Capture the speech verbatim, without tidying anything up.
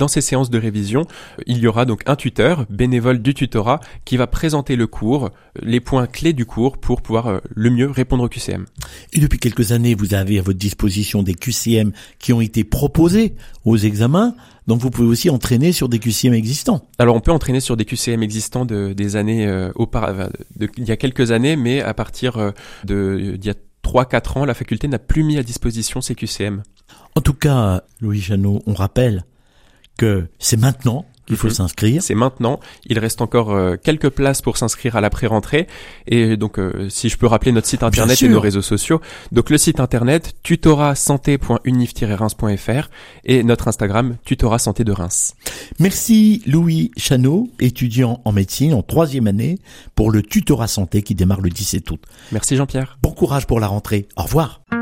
dans ces séances de révision, il y aura donc un tuteur, bénévole du tutorat, qui va présenter le cours, les points clés du cours pour pouvoir le mieux répondre au Q C M. Et depuis quelques années, vous avez à votre disposition des Q C M qui ont été proposés aux examens. Donc vous pouvez aussi entraîner sur des Q C M existants. Alors on peut entraîner sur des Q C M existants de, des années euh, auparavant, de, il y a quelques années, mais à partir de d'il y a trois quatre ans, la faculté n'a plus mis à disposition ces Q C M. En tout cas, Louis Janot, on rappelle que c'est maintenant qu'il faut mmh. s'inscrire. C'est maintenant. Il reste encore euh, quelques places pour s'inscrire à la pré-rentrée. Et donc, euh, si je peux rappeler notre site internet et nos réseaux sociaux. Donc, le site internet tutorat santé point unif tiret reims point f r et notre Instagram tutorat santé de Reims. Merci Louis Janot, étudiant en médecine en troisième année pour le tutorat santé qui démarre le dix-sept août. Merci Jean-Pierre. Bon courage pour la rentrée. Au revoir.